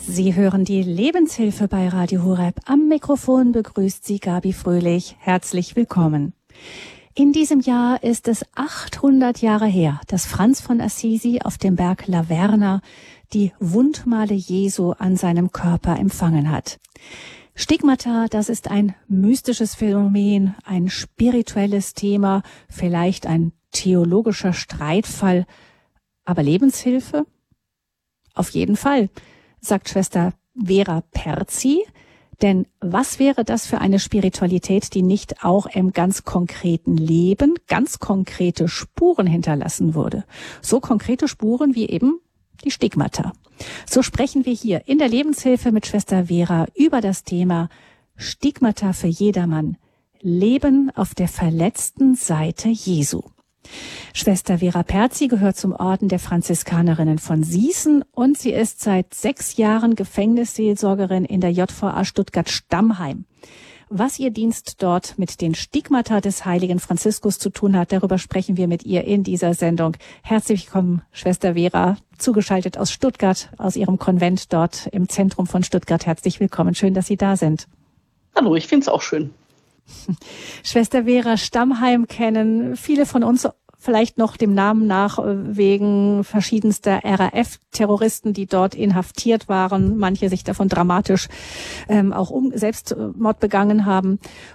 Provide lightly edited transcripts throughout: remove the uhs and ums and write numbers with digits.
Sie hören die Lebenshilfe bei Radio Horeb. Am Mikrofon begrüßt Sie Gabi Fröhlich. Herzlich willkommen. In diesem Jahr ist es 800 Jahre her, dass Franz von Assisi auf dem Berg Laverna die Wundmale Jesu an seinem Körper empfangen hat. Stigmata, das ist ein mystisches Phänomen, ein spirituelles Thema, vielleicht ein theologischer Streitfall. Aber Lebenshilfe? Auf jeden Fall, sagt Schwester Vera Perzi. Denn was wäre das für eine Spiritualität, die nicht auch im ganz konkreten Leben ganz konkrete Spuren hinterlassen würde? So konkrete Spuren wie eben die Stigmata. So sprechen wir hier in der Lebenshilfe mit Schwester Vera über das Thema Stigmata für jedermann. Leben auf der verletzten Seite Jesu. Schwester Vera Perzi gehört zum Orden der Franziskanerinnen von Sießen und sie ist seit 6 Jahren Gefängnisseelsorgerin in der JVA Stuttgart-Stammheim. Was ihr Dienst dort mit den Stigmata des heiligen Franziskus zu tun hat, darüber sprechen wir mit ihr in dieser Sendung. Herzlich willkommen, Schwester Vera, zugeschaltet aus Stuttgart, aus ihrem Konvent dort im Zentrum von Stuttgart. Herzlich willkommen, schön, dass Sie da sind. Hallo, ich finde es auch schön. Schwester Vera, Stammheim kennen viele von uns vielleicht noch dem Namen nach wegen verschiedenster RAF-Terroristen, die dort inhaftiert waren, manche sich davon dramatisch auch Selbstmord begangen haben.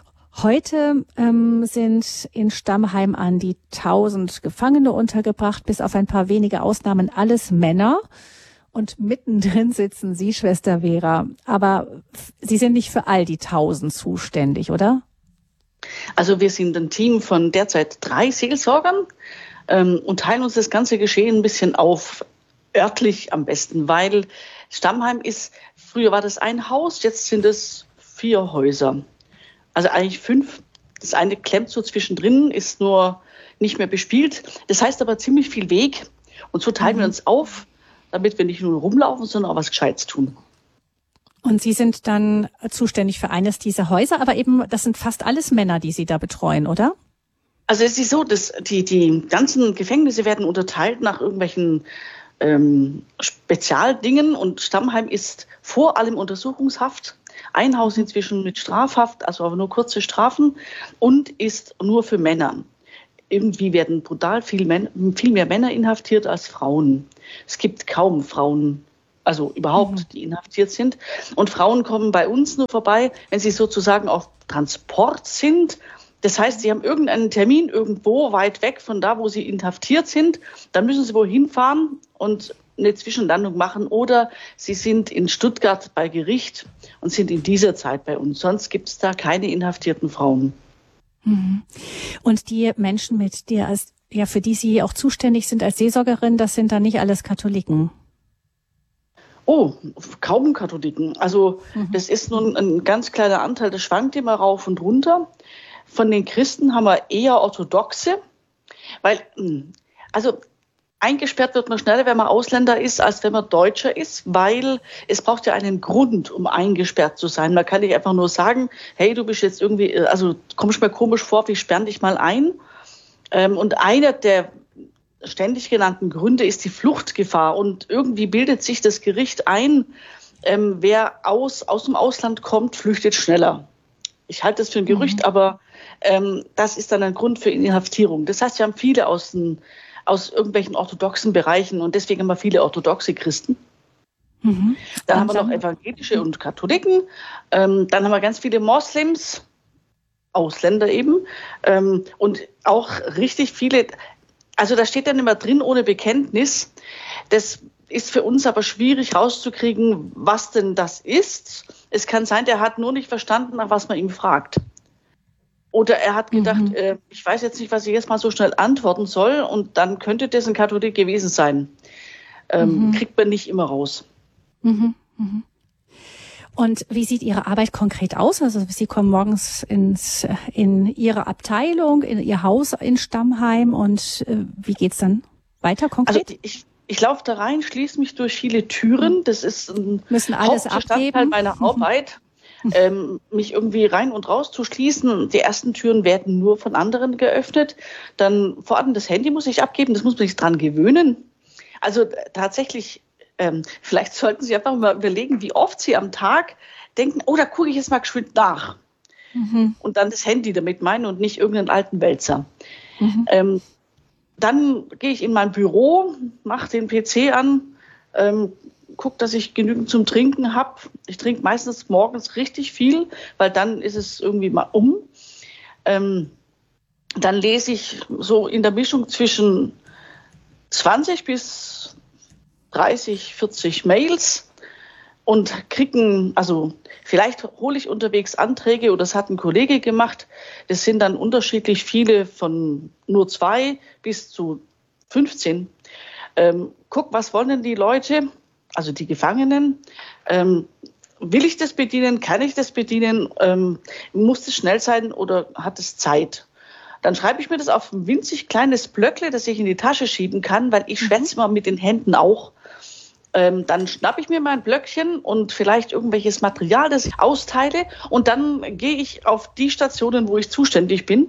Heute sind in Stammheim an die 1000 Gefangene untergebracht, bis auf ein paar wenige Ausnahmen alles Männer. Und mittendrin sitzen Sie, Schwester Vera. Aber Sie sind nicht für all die 1000 zuständig, oder? Also wir sind ein Team von derzeit 3 Seelsorgern und teilen uns das ganze Geschehen ein bisschen auf, örtlich am besten, weil Stammheim früher war das ein Haus, jetzt sind es 4 Häuser. Also eigentlich 5. Das eine klemmt so zwischendrin, ist nur nicht mehr bespielt. Das heißt aber ziemlich viel Weg und so teilen wir uns auf, damit wir nicht nur rumlaufen, sondern auch was Gescheites tun. Und Sie sind dann zuständig für eines dieser Häuser, aber eben, das sind fast alles Männer, die Sie da betreuen, oder? Also es ist so, dass die ganzen Gefängnisse werden unterteilt nach irgendwelchen Spezialdingen und Stammheim ist vor allem Untersuchungshaft. Ein Haus inzwischen mit Strafhaft, also aber nur kurze Strafen und ist nur für Männer. Irgendwie werden brutal viel mehr Männer inhaftiert als Frauen. Es gibt kaum Frauen, also überhaupt, die inhaftiert sind. Und Frauen kommen bei uns nur vorbei, wenn sie sozusagen auf Transport sind. Das heißt, sie haben irgendeinen Termin irgendwo weit weg von da, wo sie inhaftiert sind. Dann müssen sie wohin fahren und eine Zwischenlandung machen. Oder sie sind in Stuttgart bei Gericht und sind in dieser Zeit bei uns. Sonst gibt es da keine inhaftierten Frauen. Und die Menschen, für die Sie auch zuständig sind als Seelsorgerin, das sind dann nicht alles Katholiken? Oh, kaum Katholiken. Also das ist nun ein ganz kleiner Anteil, das schwankt immer rauf und runter. Von den Christen haben wir eher Orthodoxe, weil eingesperrt wird man schneller, wenn man Ausländer ist, als wenn man Deutscher ist, weil es braucht ja einen Grund, um eingesperrt zu sein. Man kann nicht einfach nur sagen, hey, du bist jetzt irgendwie, also kommst mir komisch vor, wir sperren dich mal ein. Und einer der ständig genannten Gründe ist die Fluchtgefahr. Und irgendwie bildet sich das Gericht ein, wer aus dem Ausland kommt, flüchtet schneller. Ich halte das für ein Gerücht, aber das ist dann ein Grund für Inhaftierung. Das heißt, wir haben viele aus irgendwelchen orthodoxen Bereichen und deswegen haben wir viele orthodoxe Christen. Dann haben wir noch evangelische und Katholiken. Dann haben wir ganz viele Moslems, Ausländer eben. Und auch richtig viele. Also da steht dann immer drin, ohne Bekenntnis. Das ist für uns aber schwierig rauszukriegen, was denn das ist. Es kann sein, der hat nur nicht verstanden, nach was man ihn fragt. Oder er hat gedacht, ich weiß jetzt nicht, was ich jetzt mal so schnell antworten soll. Und dann könnte das ein Katholik gewesen sein. Kriegt man nicht immer raus. Und wie sieht Ihre Arbeit konkret aus? Also Sie kommen morgens in Ihre Abteilung, in Ihr Haus in Stammheim und wie geht's dann weiter konkret? Also ich laufe da rein, schließe mich durch viele Türen. Das ist ein Hauptbestandteil meiner Arbeit, mich irgendwie rein und raus zu schließen. Die ersten Türen werden nur von anderen geöffnet. Dann vor allem das Handy muss ich abgeben, das muss man sich dran gewöhnen. Also tatsächlich Vielleicht sollten Sie einfach mal überlegen, wie oft Sie am Tag denken, oh, da gucke ich jetzt mal geschwind nach. Und dann das Handy damit meinen und nicht irgendeinen alten Wälzer. Dann gehe ich in mein Büro, mache den PC an, gucke, dass ich genügend zum Trinken habe. Ich trinke meistens morgens richtig viel, weil dann ist es irgendwie mal um. Dann lese ich so in der Mischung zwischen 20 bis 30, 40 Mails und vielleicht hole ich unterwegs Anträge oder das hat ein Kollege gemacht. Das sind dann unterschiedlich viele von nur 2 bis zu 15. Guck, was wollen denn die Leute, also die Gefangenen? Will ich das bedienen? Kann ich das bedienen? Muss es schnell sein oder hat es Zeit? Dann schreibe ich mir das auf ein winzig kleines Blöckle, das ich in die Tasche schieben kann, weil ich schwätze mal mit den Händen auch. Dann schnappe ich mir mein Blöckchen und vielleicht irgendwelches Material, das ich austeile. Und dann gehe ich auf die Stationen, wo ich zuständig bin.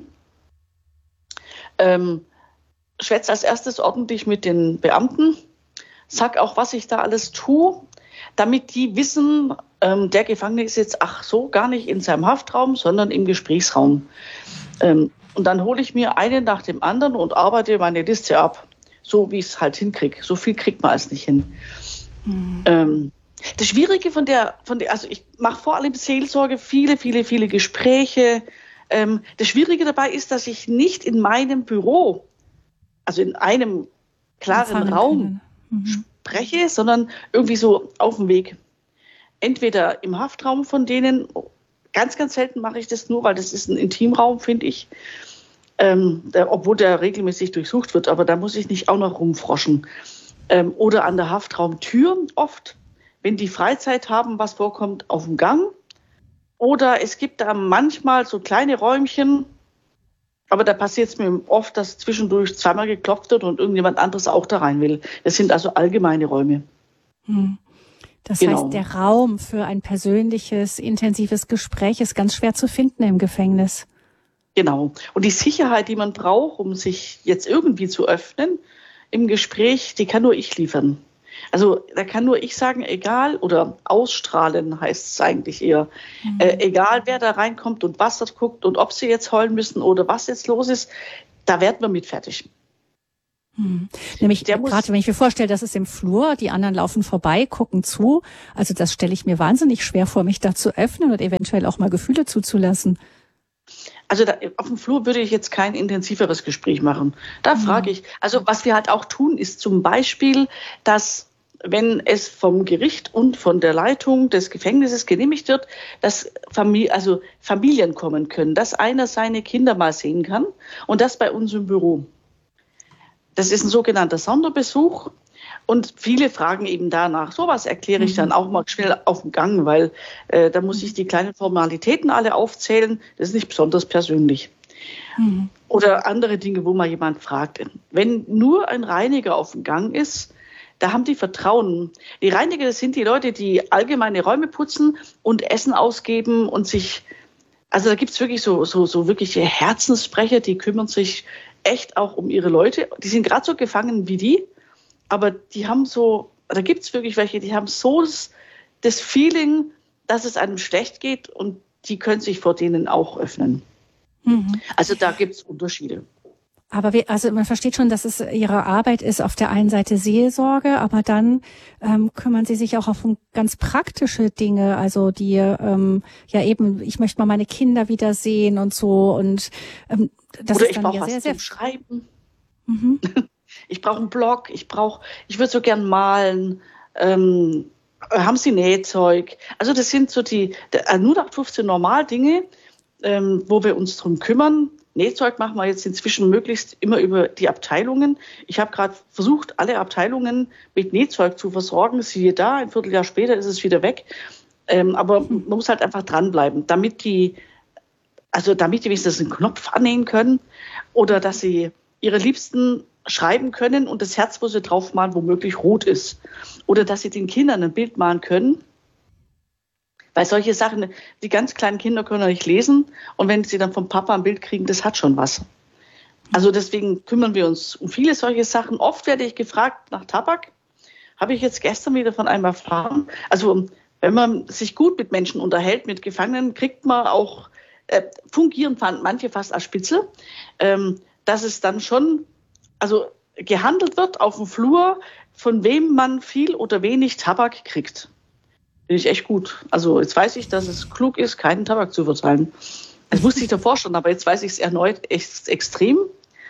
Schwätze als erstes ordentlich mit den Beamten. Sag auch, was ich da alles tue, damit die wissen, der Gefangene ist jetzt gar nicht in seinem Haftraum, sondern im Gesprächsraum. Und dann hole ich mir einen nach dem anderen und arbeite meine Liste ab. So wie ich es halt hinkriege. So viel kriegt man als nicht hin. Das Schwierige also ich mache vor allem Seelsorge, viele, viele, viele Gespräche. Das Schwierige dabei ist, dass ich nicht in meinem Büro, also in einem klaren Raum spreche, sondern irgendwie so auf dem Weg. Entweder im Haftraum von denen, ganz, ganz selten mache ich das nur, weil das ist ein Intimraum, finde ich, obwohl der regelmäßig durchsucht wird, aber da muss ich nicht auch noch rumfroschen. Oder an der Haftraumtür oft, wenn die Freizeit haben, was vorkommt, auf dem Gang. Oder es gibt da manchmal so kleine Räumchen, aber da passiert es mir oft, dass zwischendurch zweimal geklopft wird und irgendjemand anderes auch da rein will. Das sind also allgemeine Räume. Das heißt, der Raum für ein persönliches, intensives Gespräch ist ganz schwer zu finden im Gefängnis. Genau. Und die Sicherheit, die man braucht, um sich jetzt irgendwie zu öffnen im Gespräch, die kann nur ich liefern. Also da kann nur ich sagen, egal, oder ausstrahlen heißt es eigentlich eher, egal wer da reinkommt und was dort guckt und ob sie jetzt heulen müssen oder was jetzt los ist, da werden wir mit fertig. Nämlich gerade, wenn ich mir vorstelle, das ist im Flur, die anderen laufen vorbei, gucken zu, also das stelle ich mir wahnsinnig schwer vor, mich da zu öffnen und eventuell auch mal Gefühle zuzulassen. Also auf dem Flur würde ich jetzt kein intensiveres Gespräch machen. Da frage ich, also was wir halt auch tun, ist zum Beispiel, dass wenn es vom Gericht und von der Leitung des Gefängnisses genehmigt wird, dass Familien kommen können, dass einer seine Kinder mal sehen kann und das bei uns im Büro. Das ist ein sogenannter Sonderbesuch. Und viele fragen eben danach. Sowas erkläre ich dann auch mal schnell auf dem Gang, weil da muss ich die kleinen Formalitäten alle aufzählen. Das ist nicht besonders persönlich. Oder andere Dinge, wo mal jemand fragt. Wenn nur ein Reiniger auf dem Gang ist, da haben die Vertrauen. Die Reiniger, das sind die Leute, die allgemeine Räume putzen und Essen ausgeben und sich, also da gibt's wirklich so wirkliche Herzenssprecher, die kümmern sich echt auch um ihre Leute. Die sind gerade so gefangen wie die. Aber die haben da gibt es wirklich welche, die haben so das Feeling, dass es einem schlecht geht und die können sich vor denen auch öffnen. Also da gibt es Unterschiede. Aber man versteht schon, dass es ihre Arbeit ist, auf der einen Seite Seelsorge, aber dann kümmern sie sich auch um ganz praktische Dinge, also die ich möchte mal meine Kinder wiedersehen und so und das oder ist ich dann brauche was sehr zum Schreiben. Ich brauche einen Blog, ich würde so gern malen, haben Sie Nähzeug? Also das sind so die 0815 Normaldinge, wo wir uns drum kümmern. Nähzeug machen wir jetzt inzwischen möglichst immer über die Abteilungen. Ich habe gerade versucht, alle Abteilungen mit Nähzeug zu versorgen. Siehe da, ein Vierteljahr später ist es wieder weg. Aber man muss halt einfach dranbleiben, damit die wenigstens einen Knopf annähen können oder dass sie ihre Liebsten schreiben können und das Herz, wo sie draufmalen, womöglich rot ist. Oder dass sie den Kindern ein Bild malen können. Weil solche Sachen, die ganz kleinen Kinder können ja nicht lesen. Und wenn sie dann vom Papa ein Bild kriegen, das hat schon was. Also deswegen kümmern wir uns um viele solche Sachen. Oft werde ich gefragt nach Tabak. habe ich jetzt gestern wieder von einem erfahren. Also wenn man sich gut mit Menschen unterhält, mit Gefangenen, kriegt man auch, fungieren manche fast als Spitzel, dass es dann schon, also gehandelt wird auf dem Flur, von wem man viel oder wenig Tabak kriegt. Finde ich echt gut. Also jetzt weiß ich, dass es klug ist, keinen Tabak zu verteilen. Das wusste ich davor schon, aber jetzt weiß ich es erneut echt extrem.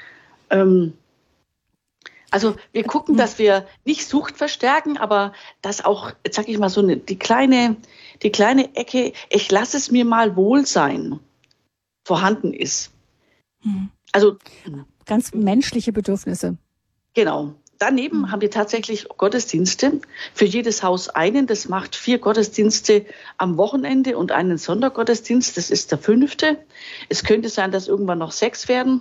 Also wir gucken, dass wir nicht Sucht verstärken, aber dass auch, jetzt sage ich mal, so die kleine Ecke, ich lasse es mir mal wohl sein, vorhanden ist. Also ganz menschliche Bedürfnisse. Genau. Daneben haben wir tatsächlich Gottesdienste, für jedes Haus einen. Das macht 4 Gottesdienste am Wochenende und einen Sondergottesdienst. Das ist der 5. Es könnte sein, dass irgendwann noch 6 werden.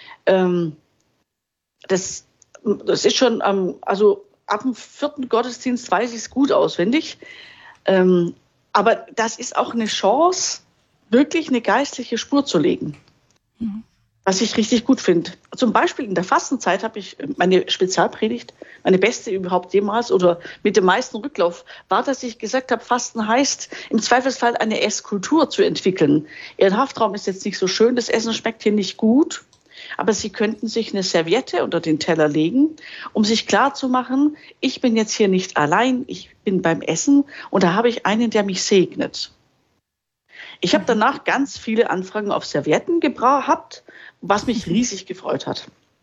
Das ist schon, also ab dem 4. Gottesdienst weiß ich es gut auswendig. Aber das ist auch eine Chance, wirklich eine geistliche Spur zu legen. Was ich richtig gut finde. Zum Beispiel in der Fastenzeit habe ich meine Spezialpredigt, meine beste überhaupt jemals oder mit dem meisten Rücklauf, war, dass ich gesagt habe, Fasten heißt, im Zweifelsfall eine Esskultur zu entwickeln. Ihr Haftraum ist jetzt nicht so schön, das Essen schmeckt hier nicht gut, aber Sie könnten sich eine Serviette unter den Teller legen, um sich klarzumachen, ich bin jetzt hier nicht allein, ich bin beim Essen und da habe ich einen, der mich segnet. Ich habe danach ganz viele Anfragen auf Servietten gehabt, was mich riesig gefreut hat.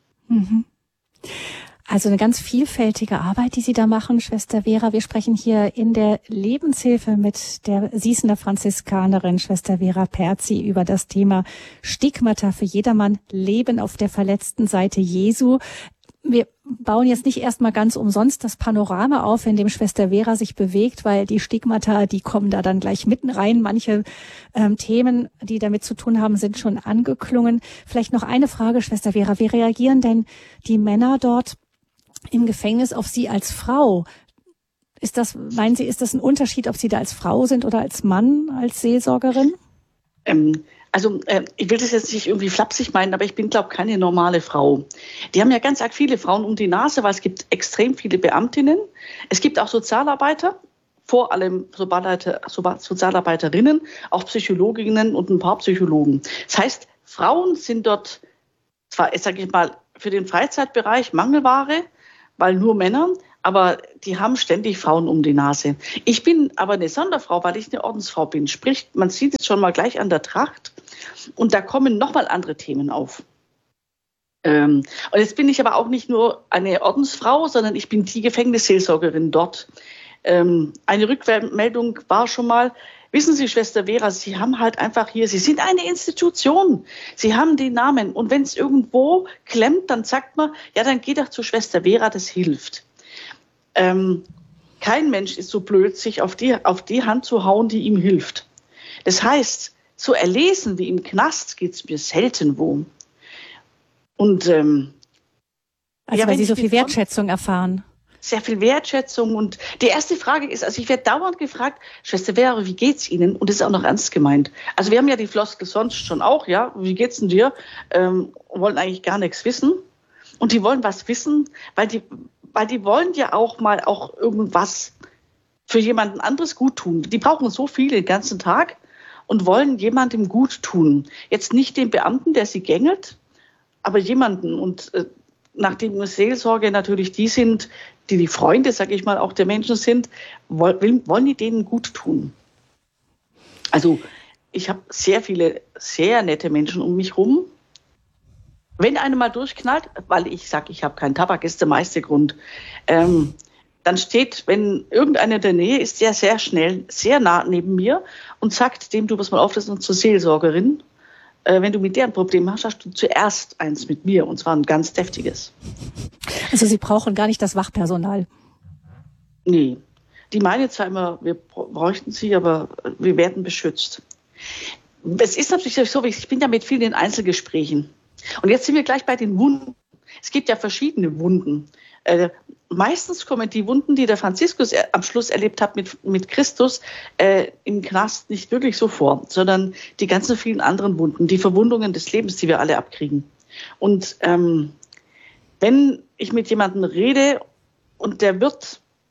Also eine ganz vielfältige Arbeit, die Sie da machen, Schwester Vera. Wir sprechen hier in der Lebenshilfe mit der Sießener Franziskanerin, Schwester Vera Perzi, über das Thema Stigmata für jedermann, Leben auf der verletzten Seite Jesu. Wir bauen jetzt nicht erstmal ganz umsonst das Panorama auf, in dem Schwester Vera sich bewegt, weil die Stigmata, die kommen da dann gleich mitten rein. Manche Themen, die damit zu tun haben, sind schon angeklungen. Vielleicht noch eine Frage, Schwester Vera. Wie reagieren denn die Männer dort im Gefängnis auf Sie als Frau? Meinen Sie, ist das ein Unterschied, ob Sie da als Frau sind oder als Mann, als Seelsorgerin? Ich will das jetzt nicht irgendwie flapsig meinen, aber ich bin, glaube ich, keine normale Frau. Die haben ja ganz arg viele Frauen um die Nase, weil es gibt extrem viele Beamtinnen. Es gibt auch Sozialarbeiter, vor allem Sozialarbeiterinnen, auch Psychologinnen und ein paar Psychologen. Das heißt, Frauen sind dort zwar, sage ich mal, für den Freizeitbereich Mangelware, weil nur Männer, aber die haben ständig Frauen um die Nase. Ich bin aber eine Sonderfrau, weil ich eine Ordensfrau bin. Sprich, man sieht es schon mal gleich an der Tracht und da kommen nochmal andere Themen auf. Und jetzt bin ich aber auch nicht nur eine Ordensfrau, sondern ich bin die Gefängnisseelsorgerin dort. Eine Rückmeldung war schon mal, wissen Sie, Schwester Vera, Sie haben halt einfach hier, Sie sind eine Institution. Sie haben den Namen. Und wenn es irgendwo klemmt, dann sagt man, ja, dann geh doch zu Schwester Vera, das hilft. Kein Mensch ist so blöd, sich auf die Hand zu hauen, die ihm hilft. Das heißt, so erlesen wie im Knast geht es mir selten wo. Und weil Sie so viel Wertschätzung erfahren. Sehr viel Wertschätzung. Und die erste Frage ist, also ich werde dauernd gefragt, Schwester Vera, wie geht's Ihnen? Und das ist auch noch ernst gemeint. Also wir haben ja die Floskel sonst schon auch, ja, wie geht's denn dir? Wollen eigentlich gar nichts wissen. Und die wollen was wissen, weil die wollen ja auch mal irgendwas für jemanden anderes gut tun. Die brauchen so viel den ganzen Tag und wollen jemandem gut tun. Jetzt nicht dem Beamten, der sie gängelt, aber jemanden. Und nachdem Seelsorge natürlich die sind, die Freunde, sage ich mal, auch der Menschen sind, wollen die denen gut tun. Also ich habe sehr viele, sehr nette Menschen um mich rum. Wenn einer mal durchknallt, weil ich sage, ich habe keinen Tabak, ist der meiste Grund, dann steht, wenn irgendeiner in der Nähe ist, der sehr schnell, sehr nah neben mir und sagt dem, du pass mal auf, das ist unsere Seelsorgerin. Wenn du mit der ein Problem hast, hast du zuerst eins mit mir, und zwar ein ganz deftiges. Also Sie brauchen gar nicht das Wachpersonal? Nee. Die meinen zwar immer, wir bräuchten sie, aber wir werden beschützt. Es ist natürlich so, ich bin ja mit vielen in Einzelgesprächen. Und jetzt sind wir gleich bei den Wunden. Es gibt ja verschiedene Wunden. Meistens kommen die Wunden, die der Franziskus am Schluss erlebt hat mit Christus, im Knast nicht wirklich so vor, sondern die ganzen vielen anderen Wunden, die Verwundungen des Lebens, die wir alle abkriegen. Und wenn ich mit jemandem rede und der wird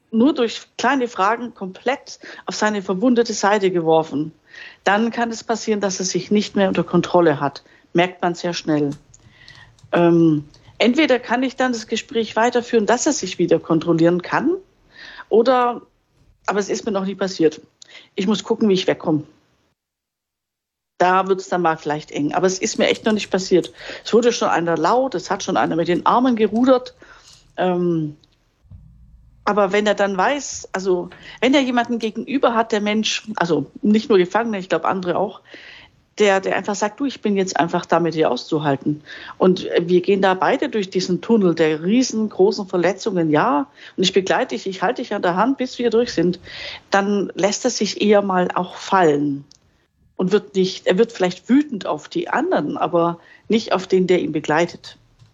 nur durch kleine Fragen komplett auf seine verwundete Seite geworfen, dann kann es passieren, dass er sich nicht mehr unter Kontrolle hat. Merkt man sehr schnell. Entweder kann ich dann das Gespräch weiterführen, dass er sich wieder kontrollieren kann, aber es ist mir noch nie passiert. Ich muss gucken, wie ich wegkomme. Da wird es dann mal vielleicht eng. Aber es ist mir echt noch nicht passiert. Es wurde schon einer laut, es hat schon einer mit den Armen gerudert. Aber wenn er dann weiß, also wenn er jemanden gegenüber hat, der Mensch, also nicht nur Gefangene, ich glaube andere auch, der einfach sagt, du, ich bin jetzt einfach da mit dir auszuhalten. Und wir gehen da beide durch diesen Tunnel der riesengroßen Verletzungen, ja. Und ich begleite dich, ich halte dich an der Hand, bis wir durch sind. Dann lässt er sich eher mal auch fallen. Und er wird vielleicht wütend auf die anderen, aber nicht auf den, der ihn begleitet.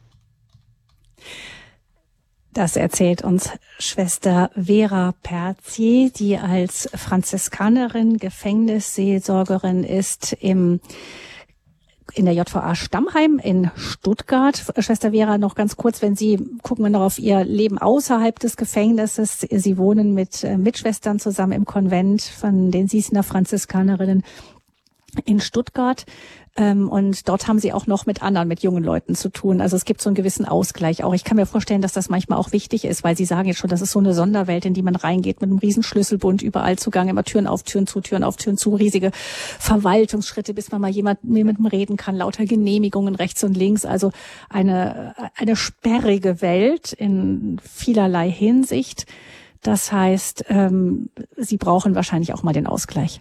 Das erzählt uns Schwester Vera Perzier, die als Franziskanerin Gefängnisseelsorgerin ist in der JVA Stammheim in Stuttgart. Schwester Vera, noch ganz kurz, gucken wir noch auf Ihr Leben außerhalb des Gefängnisses. Sie wohnen mit Mitschwestern zusammen im Konvent von den Sießener Franziskanerinnen in Stuttgart. Und dort haben Sie auch noch mit jungen Leuten zu tun. Also es gibt so einen gewissen Ausgleich auch. Ich kann mir vorstellen, dass das manchmal auch wichtig ist, weil Sie sagen jetzt schon, das ist so eine Sonderwelt, in die man reingeht, mit einem riesen Schlüsselbund, überall Zugang, immer Türen auf, Türen zu, riesige Verwaltungsschritte, bis man mal mit jemandem reden kann, lauter Genehmigungen rechts und links. Also eine sperrige Welt in vielerlei Hinsicht. Das heißt, Sie brauchen wahrscheinlich auch mal den Ausgleich.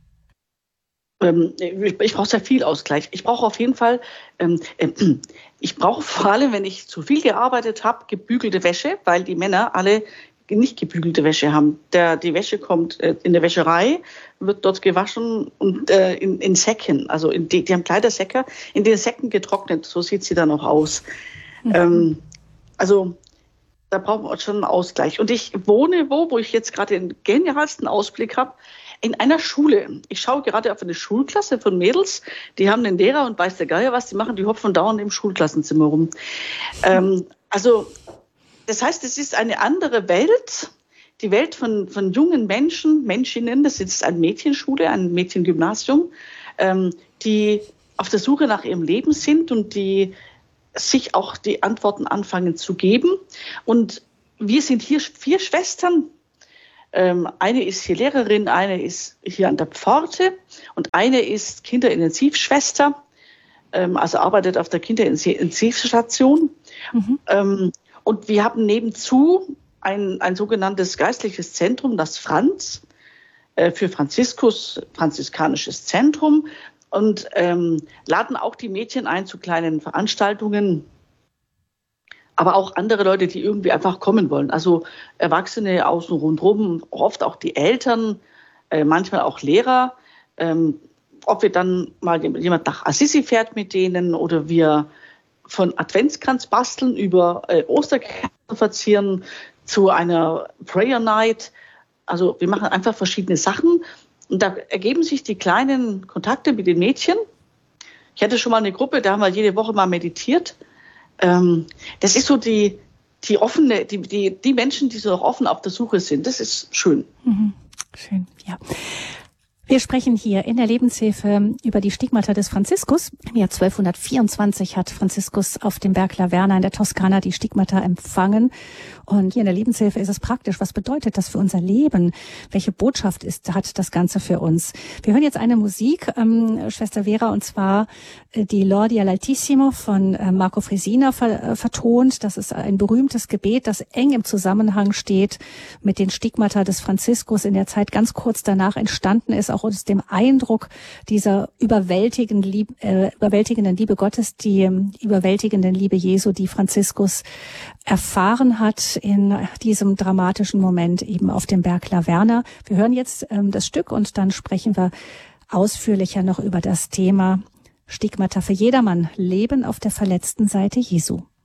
Ich brauche sehr viel Ausgleich. Ich brauche auf jeden Fall, ich brauche vor allem, wenn ich zu viel gearbeitet habe, gebügelte Wäsche, weil die Männer alle nicht gebügelte Wäsche haben. Die Wäsche kommt in der Wäscherei, wird dort gewaschen und in Säcken, also die haben Kleidersäcke, in den Säcken getrocknet, so sieht sie dann auch aus. Also da brauchen wir schon einen Ausgleich. Und ich wohne wo ich jetzt gerade den genialsten Ausblick habe, in einer Schule. Ich schaue gerade auf eine Schulklasse von Mädels, die haben einen Lehrer und weiß der Geier was, die machen, die hopfen dauernd im Schulklassenzimmer rum. Also das heißt, es ist eine andere Welt, die Welt von jungen Menschinnen, das ist eine Mädchenschule, ein Mädchengymnasium, die auf der Suche nach ihrem Leben sind und die sich auch die Antworten anfangen zu geben. Und wir sind hier 4 Schwestern. Eine ist hier Lehrerin, eine ist hier an der Pforte und eine ist Kinderintensivschwester, also arbeitet auf der Kinderintensivstation. Und wir haben nebenzu ein sogenanntes geistliches Zentrum, das Franz, für franziskanisches Zentrum, und laden auch die Mädchen ein zu kleinen Veranstaltungen, aber auch andere Leute, die irgendwie einfach kommen wollen. Also Erwachsene außen rundherum, oft auch die Eltern, manchmal auch Lehrer. Ob wir dann mal jemand nach Assisi fährt mit denen oder wir von Adventskranz basteln über Osterkerzen verzieren zu einer Prayer Night. Also wir machen einfach verschiedene Sachen und da ergeben sich die kleinen Kontakte mit den Mädchen. Ich hatte schon mal eine Gruppe, da haben wir jede Woche mal meditiert. Das ist so die Menschen, die so offen auf der Suche sind. Das ist schön. Schön, ja. Wir sprechen hier in der Lebenshilfe über die Stigmata des Franziskus. Im Jahr 1224 hat Franziskus auf dem Berg Laverna in der Toskana die Stigmata empfangen. Und hier in der Lebenshilfe ist es praktisch. Was bedeutet das für unser Leben? Welche Botschaft hat das Ganze für uns? Wir hören jetzt eine Musik, Schwester Vera, und zwar die Lodi all'Altissimo von Marco Fresina vertont. Das ist ein berühmtes Gebet, das eng im Zusammenhang steht mit den Stigmata des Franziskus, in der Zeit ganz kurz danach entstanden ist, auch aus dem Eindruck dieser überwältigenden Liebe Gottes, die überwältigenden Liebe Jesu, die Franziskus erfahren hat in diesem dramatischen Moment eben auf dem Berg Laverna. Wir hören jetzt das Stück und dann sprechen wir ausführlicher noch über das Thema Stigmata für jedermann, Leben auf der verletzten Seite Jesu.